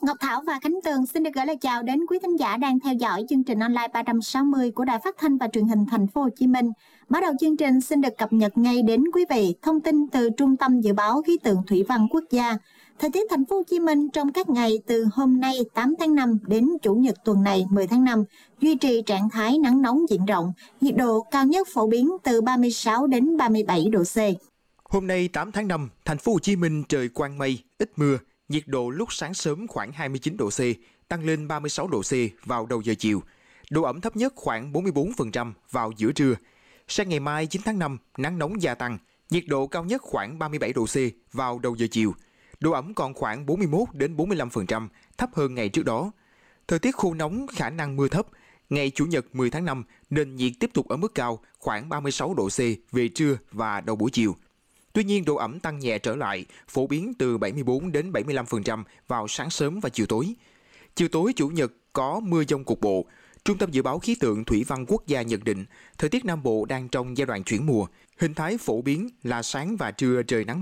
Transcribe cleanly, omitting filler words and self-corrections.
Ngọc Thảo và Khánh Tường xin được gửi lời chào đến quý thính giả đang theo dõi chương trình online 360 của Đài Phát thanh và Truyền hình Thành phố Hồ Chí Minh. Mở đầu chương trình xin được cập nhật ngay đến quý vị thông tin từ Trung tâm Dự báo Khí tượng Thủy văn Quốc gia. Thời tiết Thành phố Hồ Chí Minh trong các ngày từ hôm nay 8 tháng 5 đến Chủ nhật tuần này 10 tháng 5 duy trì trạng thái nắng nóng diện rộng, nhiệt độ cao nhất phổ biến từ 36 đến 37 độ C. Hôm nay 8 tháng 5, Thành phố Hồ Chí Minh trời quang mây, ít mưa, nhiệt độ lúc sáng sớm khoảng 29 độ C, tăng lên 36 độ C vào đầu giờ chiều. Độ ẩm thấp nhất khoảng 44% vào giữa trưa. Sang ngày mai 9 tháng 5, nắng nóng gia tăng, nhiệt độ cao nhất khoảng 37 độ C vào đầu giờ chiều. Độ ẩm còn khoảng 41 đến 45%, thấp hơn ngày trước đó. Thời tiết khô nóng, khả năng mưa thấp. Ngày Chủ nhật 10 tháng 5, nền nhiệt tiếp tục ở mức cao khoảng 36 độ C về trưa và đầu buổi chiều. Tuy nhiên, độ ẩm tăng nhẹ trở lại, phổ biến từ 74 đến 75% vào sáng sớm và chiều tối. Chiều tối Chủ nhật có mưa dông cục bộ. Trung tâm Dự báo Khí tượng Thủy văn Quốc gia nhận định, thời tiết Nam Bộ đang trong giai đoạn chuyển mùa. Hình thái phổ biến là sáng và trưa trời nắng